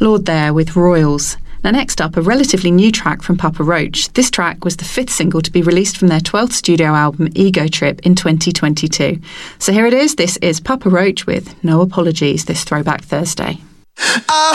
Explored there with Royals. Now next up, a relatively new track from Papa Roach. This track was the 5th single to be released from their 12th studio album Ego Trip in 2022. So here it is, this is Papa Roach with No Apologies, this Throwback Thursday. I